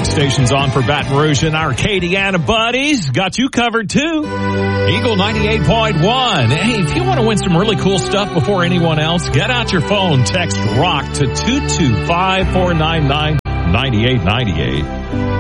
rock stations on for Baton Rouge and our Acadiana buddies. Got you covered too. Eagle 98.1. Hey, if you want to win some really cool stuff before anyone else, get out your phone, text ROCK to 225-499-9898.